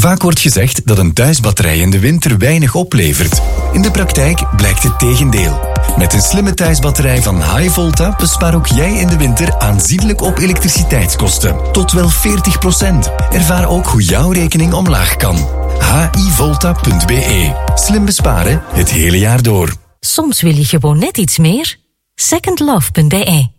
Vaak wordt gezegd dat een thuisbatterij in de winter weinig oplevert. In de praktijk blijkt het tegendeel. Met een slimme thuisbatterij van HiVolta bespaar ook jij in de winter aanzienlijk op elektriciteitskosten. Tot wel 40%. Ervaar ook hoe jouw rekening omlaag kan. hivolta.be. Slim besparen het hele jaar door. Soms wil je gewoon net iets meer. Secondlove.be